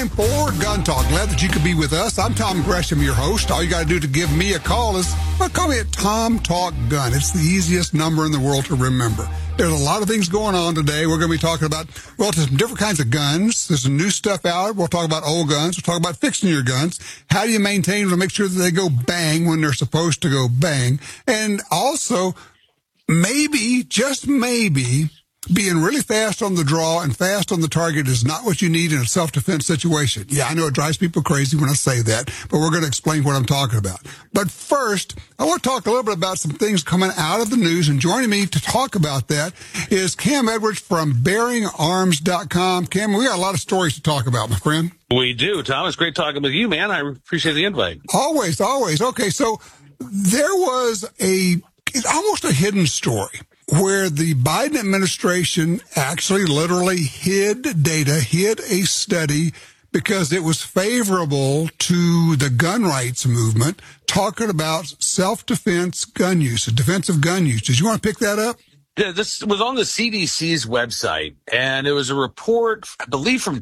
time for Gun Talk. Glad that you could be with us. I'm Tom Gresham, your host. All you got to do to give me a call is call me at Tom Talk Gun. It's the easiest number in the world to remember. There's a lot of things going on today. We're going to be talking about, there's some different kinds of guns. There's some new stuff out. We'll talk about old guns. We'll talk about fixing your guns. How do you maintain them to make sure that they go bang when they're supposed to go bang? And also, maybe, just maybe, being really fast on the draw and fast on the target is not what you need in a self-defense situation. Yeah, I know it drives people crazy when I say that, but we're going to explain what I'm talking about. But first, I want to talk a little bit about some things coming out of the news, and joining me to talk about that is Cam Edwards from BearingArms.com. Cam, we got a lot of stories to talk about, my friend. We do, Tom. It's great talking with you, man. I appreciate the invite. Always. Okay, so there was almost a hidden story where the Biden administration actually literally hid a study because it was favorable to the gun rights movement, talking about self-defense gun use, defensive gun use. Did you want to pick that up? Yeah, this was on the CDC's website, and it was a report, I believe, from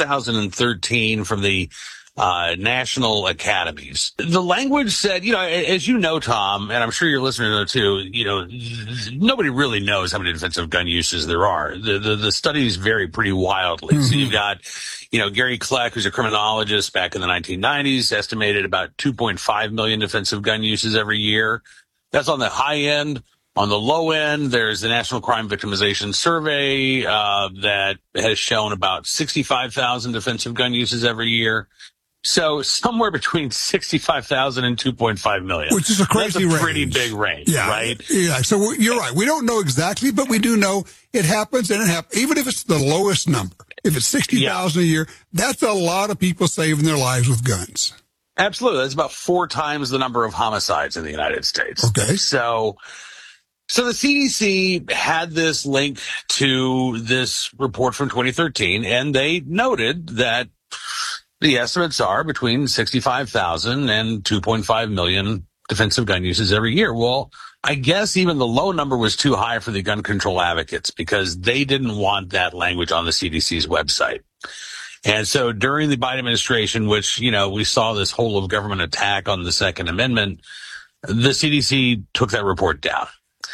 2013 from the national academies. The language said, as you know, Tom, and I'm sure your listeners know too, nobody really knows how many defensive gun uses there are. The studies vary pretty wildly. Mm-hmm. So you've got, Gary Kleck, who's a criminologist back in the 1990s, estimated about 2.5 million defensive gun uses every year. That's on the high end. On the low end, there's the National Crime Victimization Survey that has shown about 65,000 defensive gun uses every year. So somewhere between 65,000 and 2.5 million. Which is a crazy range. That's a pretty big range, right? Yeah, so you're right. We don't know exactly, but we do know it happens, and it happens. Even if it's the lowest number, if it's 60,000 a year, that's a lot of people saving their lives with guns. Absolutely. That's about 4 times the number of homicides in the United States. Okay. So the CDC had this link to this report from 2013, and they noted that the estimates are between 65,000 and 2.5 million defensive gun uses every year. Well, I guess even the low number was too high for the gun control advocates because they didn't want that language on the CDC's website. And so during the Biden administration, which, we saw this whole of government attack on the Second Amendment, the CDC took that report down.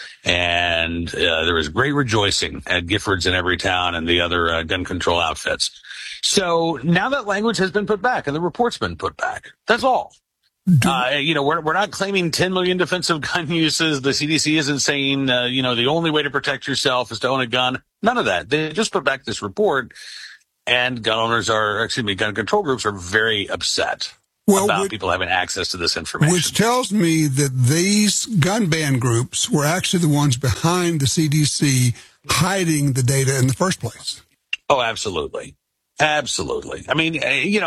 And there was great rejoicing at Giffords in Everytown and the other gun control outfits. So now that language has been put back and the report's been put back. That's all. We're not claiming 10 million defensive gun uses. The CDC isn't saying, the only way to protect yourself is to own a gun. None of that. They just put back this report, and gun control groups are very upset about people having access to this information. Which tells me that these gun ban groups were actually the ones behind the CDC hiding the data in the first place. Oh, absolutely. Absolutely. I mean,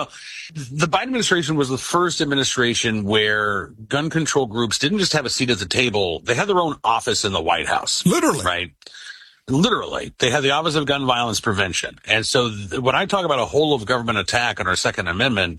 the Biden administration was the first administration where gun control groups didn't just have a seat at the table. They had their own office in the White House. Literally. Right? Literally. They had the Office of Gun Violence Prevention. And so when I talk about a whole of government attack on our Second Amendment,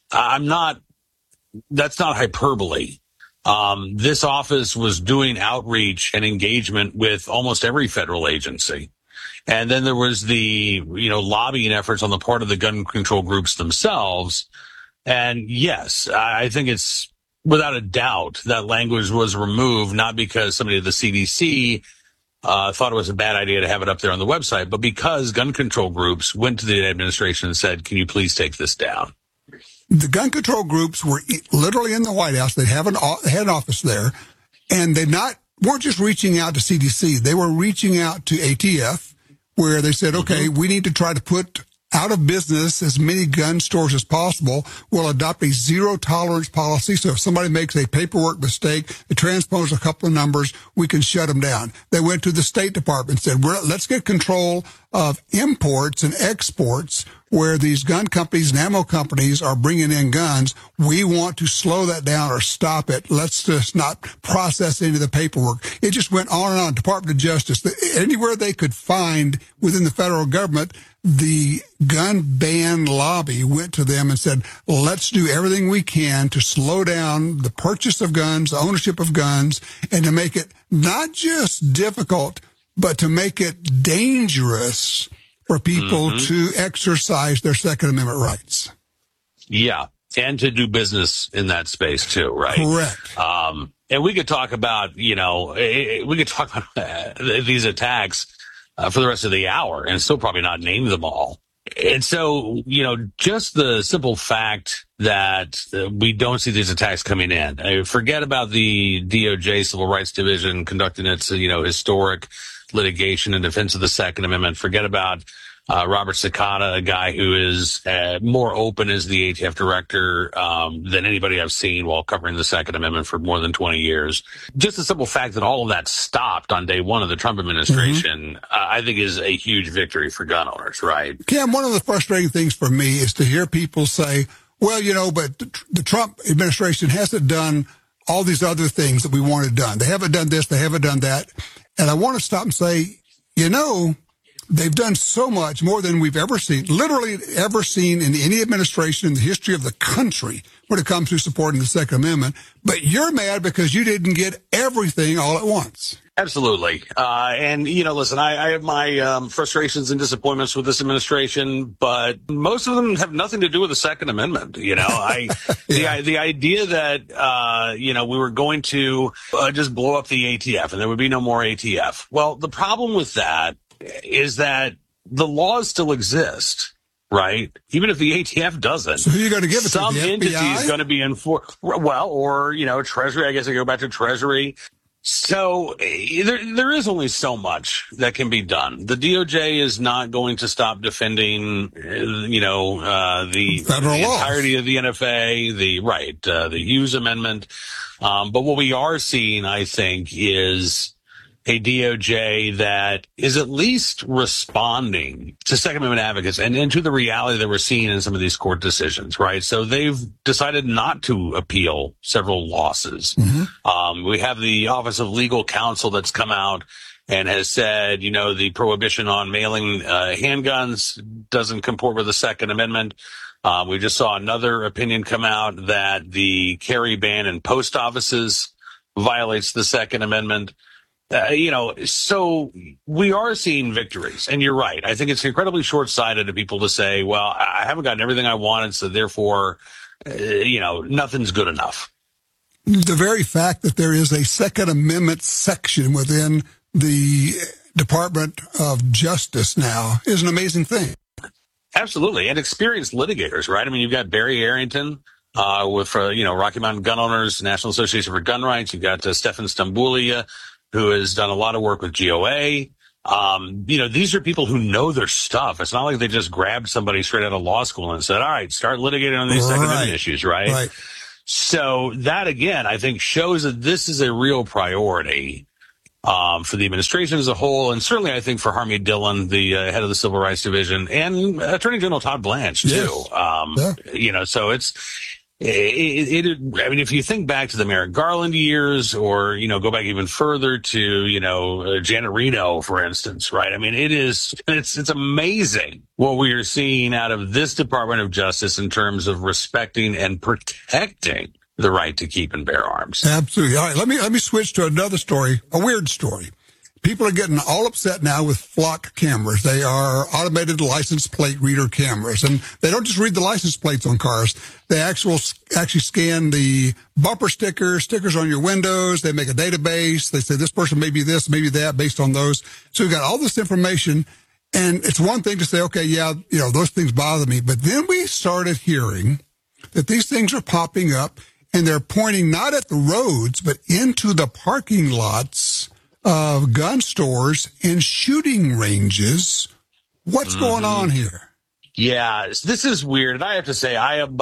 that's not hyperbole. This office was doing outreach and engagement with almost every federal agency. And then there was the, lobbying efforts on the part of the gun control groups themselves. And yes, I think it's without a doubt that language was removed, not because somebody at the CDC thought it was a bad idea to have it up there on the website, but because gun control groups went to the administration and said, can you please take this down? The gun control groups were literally in the White House. They had an office there, and they weren't just reaching out to CDC. They were reaching out to ATF, where they said, okay, we need to try to put out of business as many gun stores as possible. We'll adopt a zero tolerance policy. So if somebody makes a paperwork mistake, they transpose a couple of numbers, we can shut them down. They went to the State Department and said, let's get control of imports and exports where these gun companies and ammo companies are bringing in guns. We want to slow that down or stop it. Let's just not process any of the paperwork. It just went on and on. Department of Justice, anywhere they could find within the federal government, the gun ban lobby went to them and said, let's do everything we can to slow down the purchase of guns, the ownership of guns, and to make it not just difficult, but to make it dangerous for people to exercise their Second Amendment rights. Yeah. And to do business in that space too, right? Correct. And we could talk about, we could talk about these attacks for the rest of the hour and still probably not name them all. And so, just the simple fact that we don't see these attacks coming in. Forget about the DOJ Civil Rights Division conducting its, historic litigation in defense of the Second Amendment. Forget about Robert Cicada, a guy who is more open as the ATF director than anybody I've seen while covering the Second Amendment for more than 20 years. Just the simple fact that all of that stopped on day one of the Trump administration, I think is a huge victory for gun owners, right? Cam, one of the frustrating things for me is to hear people say, well, but the Trump administration hasn't done all these other things that we wanted done. They haven't done this, they haven't done that. And I want to stop and say, they've done so much more than we've ever seen, literally ever seen in any administration in the history of the country when it comes to supporting the Second Amendment. But you're mad because you didn't get everything all at once. Absolutely. And, listen, I have my frustrations and disappointments with this administration, but most of them have nothing to do with the Second Amendment. Yeah. The idea that, we were going to just blow up the ATF and there would be no more ATF. Well, the problem with that is that the laws still exist, right? Even if the ATF doesn't. So who are you going to give it to? Some entity is going to be enforced. Well, or, Treasury. I guess I go back to Treasury. So there is only so much that can be done. The DOJ is not going to stop defending, the entirety of the NFA, the Hughes Amendment. But what we are seeing, I think, is a DOJ that is at least responding to Second Amendment advocates and to the reality that we're seeing in some of these court decisions, right? So they've decided not to appeal several losses. We have the Office of Legal Counsel that's come out and has said, the prohibition on mailing handguns doesn't comport with the Second Amendment. We just saw another opinion come out that the carry ban in post offices violates the Second Amendment. So we are seeing victories, and you're right. I think it's incredibly short-sighted of people to say, well, I haven't gotten everything I wanted, so therefore, nothing's good enough. The very fact that there is a Second Amendment section within the Department of Justice now is an amazing thing. Absolutely. And experienced litigators, right? I mean, you've got Barry Arrington, with, Rocky Mountain Gun Owners, National Association for Gun Rights. You've got Stefan Stambulia, who has done a lot of work with GOA. These are people who know their stuff. It's not like they just grabbed somebody straight out of law school and said, all right, start litigating on these Second Amendment issues, right? So that, again, I think shows that this is a real priority for the administration as a whole, and certainly I think for Harmy Dillon, the head of the Civil Rights Division, and Attorney General Todd Blanche, too. Yes. So it's... if you think back to the Merrick Garland years or, go back even further to, Janet Reno, for instance, right? I mean, it's amazing what we are seeing out of this Department of Justice in terms of respecting and protecting the right to keep and bear arms. Absolutely. All right. Let me switch to another story, a weird story. People are getting all upset now with flock cameras. They are automated license plate reader cameras, and they don't just read the license plates on cars. They actually scan the bumper stickers on your windows. They make a database. They say this person may be this, maybe that, based on those. So we've got all this information, and it's one thing to say, okay, yeah, those things bother me. But then we started hearing that these things are popping up, and they're pointing not at the roads, but into the parking lots of gun stores and shooting ranges. What's going on here? Yeah, this is weird. And I have to say, I am,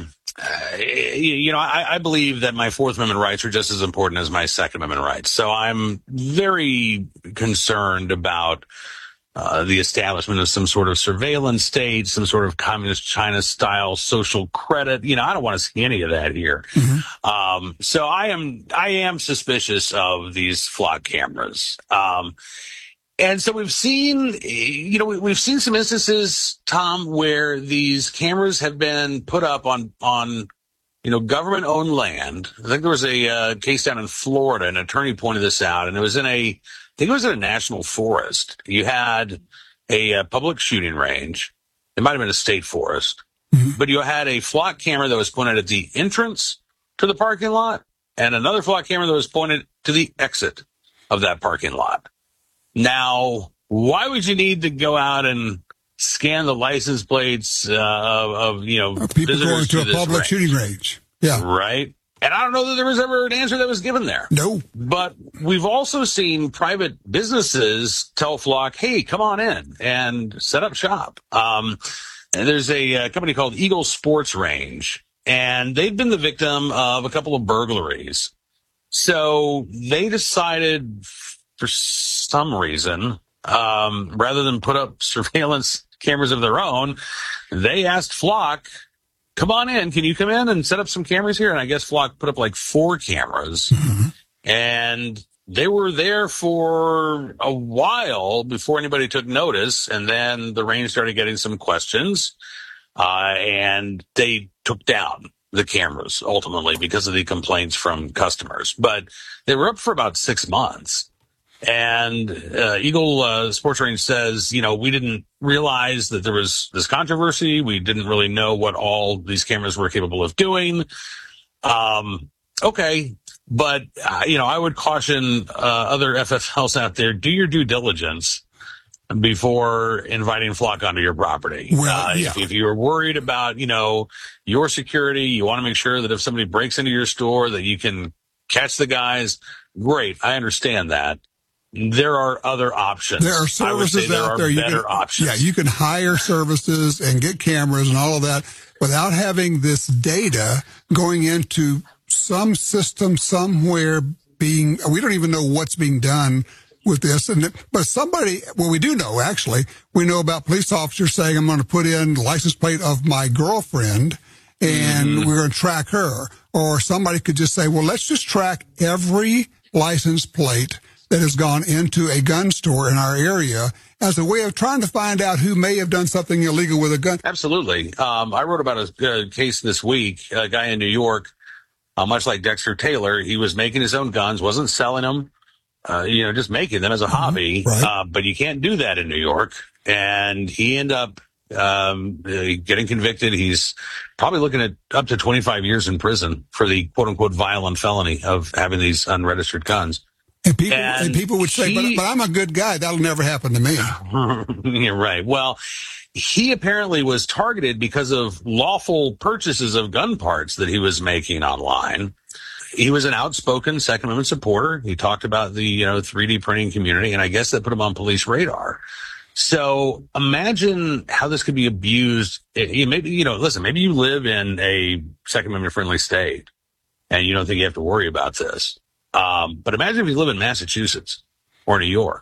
I believe that my Fourth Amendment rights are just as important as my Second Amendment rights. So I'm very concerned about the establishment of some sort of surveillance state, some sort of communist China style social credit. I don't want to see any of that here. So I am suspicious of these flock cameras. And so we've seen, we've seen some instances, Tom, where these cameras have been put up on government owned land. I think there was a case down in Florida, an attorney pointed this out, and it was in a national forest. You had a public shooting range. It might have been a state forest. but you had a flock camera that was pointed at the entrance to the parking lot and another flock camera that was pointed to the exit of that parking lot. Now, why would you need to go out and scan the license plates of people going to a public shooting range? Yeah. Right. And I don't know that there was ever an answer that was given there. No. But we've also seen private businesses tell Flock, hey, come on in and set up shop. And there's a company called Eagle Sports Range, and they've been the victim of a couple of burglaries. So they decided, for some reason, rather than put up surveillance cameras of their own, they asked Flock, come on in. Can you come in and set up some cameras here? And I guess Flock put up like 4 cameras. And they were there for a while before anybody took notice. And then the range started getting some questions. And they took down the cameras ultimately because of the complaints from customers. But they were up for about 6 months. And Eagle Sports Range says, we didn't realize that there was this controversy. We didn't really know what all these cameras were capable of doing. Okay. But, I would caution other FFLs out there, do your due diligence before inviting Flock onto your property. Well, yeah. If you're worried about, your security, you want to make sure that if somebody breaks into your store that you can catch the guys. Great. I understand that. There are other options. There are services out there. Better options. Yeah, you can hire services and get cameras and all of that without having this data going into some system somewhere we don't even know what's being done with this. We do know, actually, we know about police officers saying, I'm going to put in the license plate of my girlfriend and we're going to track her. Or somebody could just say, well, let's just track every license plate that has gone into a gun store in our area as a way of trying to find out who may have done something illegal with a gun. Absolutely. I wrote about a case this week, a guy in New York, much like Dexter Taylor. He was making his own guns, wasn't selling them, just making them as a hobby. Right. But you can't do that in New York. And he ended up getting convicted. He's probably looking at up to 25 years in prison for the quote-unquote violent felony of having these unregistered guns. And people would say, but I'm a good guy. That'll never happen to me. You're right. Well, he apparently was targeted because of lawful purchases of gun parts that he was making online. He was an outspoken Second Amendment supporter. He talked about the 3D printing community, and I guess that put him on police radar. So imagine how this could be abused. Maybe you live in a Second Amendment friendly state and you don't think you have to worry about this. But imagine if you live in Massachusetts or New York